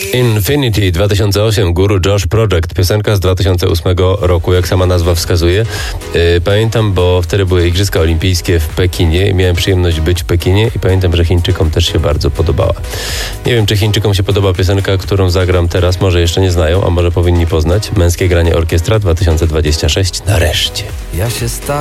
Infinity 2008, Guru Josh Project, piosenka z 2008 roku, jak sama nazwa wskazuje. Pamiętam, bo wtedy były Igrzyska Olimpijskie w Pekinie i miałem przyjemność być w Pekinie i pamiętam, że Chińczykom też się bardzo podobała. Nie wiem, czy Chińczykom się podoba piosenka, którą zagram teraz, może jeszcze nie znają, a może powinni poznać. Męskie granie orkiestra 2026, nareszcie. Ja się